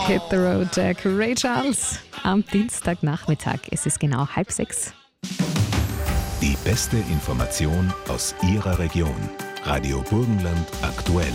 Hit the Road Jack, Ray Charles. Am Dienstagnachmittag, es ist genau 5:30. Die beste Information aus Ihrer Region. Radio Burgenland aktuell.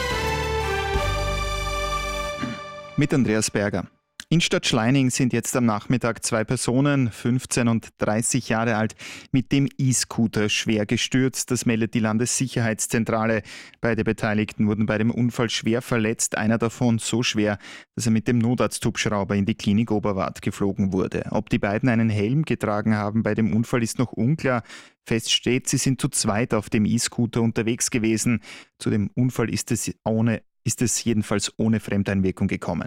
Mit Andreas Berger. In Stadt Schleining sind jetzt am Nachmittag 2 Personen, 15 und 30 Jahre alt, mit dem E-Scooter schwer gestürzt. Das meldet die Landessicherheitszentrale. Beide Beteiligten wurden bei dem Unfall schwer verletzt. Einer davon so schwer, dass er mit dem Notarzthubschrauber in die Klinik Oberwart geflogen wurde. Ob die beiden einen Helm getragen haben bei dem Unfall, ist noch unklar. Fest steht, sie sind zu zweit auf dem E-Scooter unterwegs gewesen. Zu dem Unfall ist es jedenfalls ohne Fremdeinwirkung gekommen.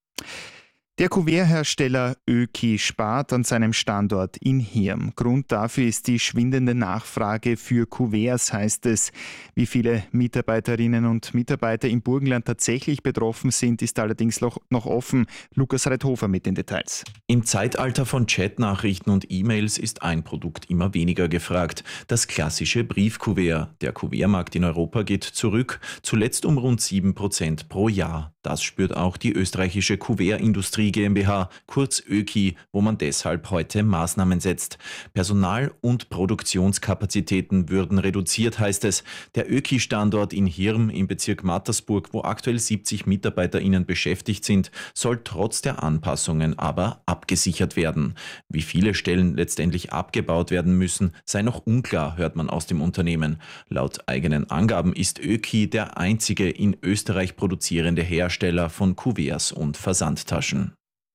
Der Kuverthersteller Öki spart an seinem Standort in Hirm. Grund dafür ist die schwindende Nachfrage für Kuverts, heißt es. Wie viele Mitarbeiterinnen und Mitarbeiter im Burgenland tatsächlich betroffen sind, ist allerdings noch offen. Lukas Reithofer mit den Details. Im Zeitalter von Chatnachrichten und E-Mails ist ein Produkt immer weniger gefragt: das klassische Briefkuvert. Der Kuvertmarkt in Europa geht zurück, zuletzt um rund 7% pro Jahr. Das spürt auch die österreichische Kuvertindustrie GmbH, kurz ÖKI, wo man deshalb heute Maßnahmen setzt. Personal- und Produktionskapazitäten würden reduziert, heißt es. Der ÖKI-Standort in Hirm im Bezirk Mattersburg, wo aktuell 70 MitarbeiterInnen beschäftigt sind, soll trotz der Anpassungen aber abgesichert werden. Wie viele Stellen letztendlich abgebaut werden müssen, sei noch unklar, hört man aus dem Unternehmen. Laut eigenen Angaben ist ÖKI der einzige in Österreich produzierende Hersteller von Kuverts und Versandtaschen.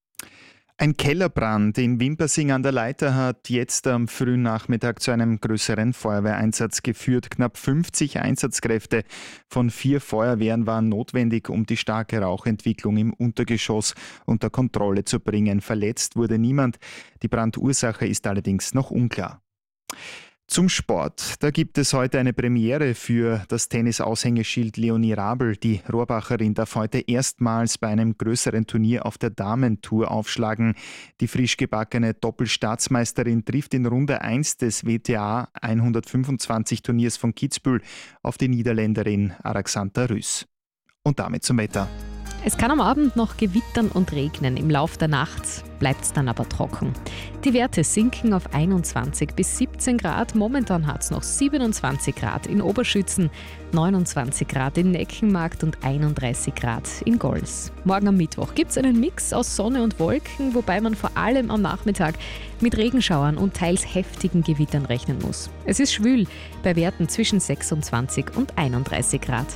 Ein Kellerbrand in Wimpersing an der Leiter hat jetzt am frühen Nachmittag zu einem größeren Feuerwehreinsatz geführt. Knapp 50 Einsatzkräfte von 4 Feuerwehren waren notwendig, um die starke Rauchentwicklung im Untergeschoss unter Kontrolle zu bringen. Verletzt wurde niemand. Die Brandursache ist allerdings noch unklar. Zum Sport. Da gibt es heute eine Premiere für das Tennis-Aushängeschild Leonie Rabl. Die Rohrbacherin darf heute erstmals bei einem größeren Turnier auf der Damentour aufschlagen. Die frisch gebackene Doppelstaatsmeisterin trifft in Runde 1 des WTA 125 Turniers von Kitzbühel auf die Niederländerin Araxanta Rüss. Und damit zum Wetter. Es kann am Abend noch gewittern und regnen. Im Lauf der Nacht bleibt es dann aber trocken. Die Werte sinken auf 21 bis 17 Grad. Momentan hat es noch 27 Grad in Oberschützen, 29 Grad in Neckenmarkt und 31 Grad in Gols. Morgen am Mittwoch gibt es einen Mix aus Sonne und Wolken, wobei man vor allem am Nachmittag mit Regenschauern und teils heftigen Gewittern rechnen muss. Es ist schwül, bei Werten zwischen 26 und 31 Grad.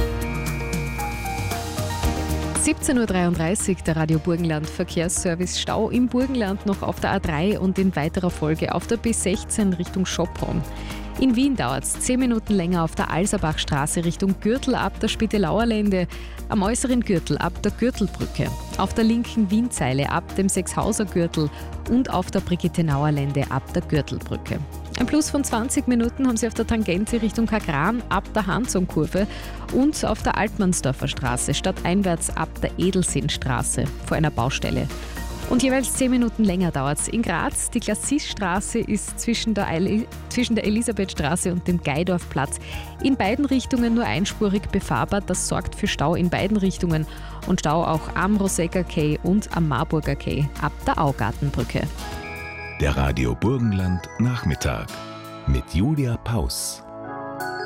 17.33 Uhr, der Radio Burgenland Verkehrsservice. Stau im Burgenland noch auf der A3 und in weiterer Folge auf der B16 Richtung Schopron. In Wien dauert es 10 Minuten länger auf der Alserbachstraße Richtung Gürtel ab der Spittelauer Lände, am äußeren Gürtel ab der Gürtelbrücke, auf der linken Wienzeile ab dem Sechshauser Gürtel und auf der Brigittenauer Lände ab der Gürtelbrücke. Ein Plus von 20 Minuten haben Sie auf der Tangente Richtung Kagran ab der Hansonkurve und auf der Altmannsdorfer Straße stadteinwärts ab der Edelsinnstraße vor einer Baustelle. Und jeweils 10 Minuten länger dauert es in Graz. Die Glassisstraße ist zwischen der Elisabethstraße und dem Geidorfplatz in beiden Richtungen nur einspurig befahrbar. Das sorgt für Stau in beiden Richtungen und Stau auch am Rosecker Quai und am Marburger Quai ab der Augartenbrücke. Der Radio Burgenland Nachmittag mit Julia Paus.